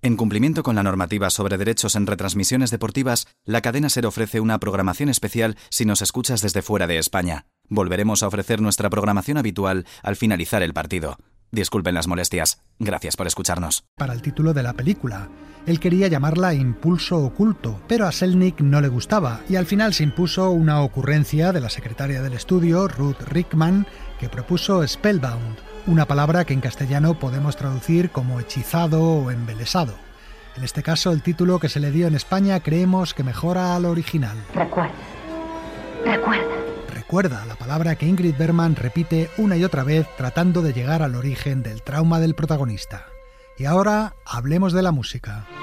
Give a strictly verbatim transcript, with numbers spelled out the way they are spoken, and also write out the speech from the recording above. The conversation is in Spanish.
En cumplimiento con la normativa sobre derechos en retransmisiones deportivas, la cadena SER ofrece una programación especial si nos escuchas desde fuera de España. Volveremos a ofrecer nuestra programación habitual al finalizar el partido. Disculpen las molestias. Gracias por escucharnos. Para el título de la película. Él quería llamarla Impulso Oculto, pero a Selznick no le gustaba y al final se impuso una ocurrencia de la secretaria del estudio, Ruth Rickman, que propuso Spellbound, una palabra que en castellano podemos traducir como hechizado o embelesado. En este caso, el título que se le dio en España creemos que mejora al original. Recuerda, recuerda. Recuerda, la palabra que Ingrid Bergman repite una y otra vez tratando de llegar al origen del trauma del protagonista. Y ahora hablemos de la música.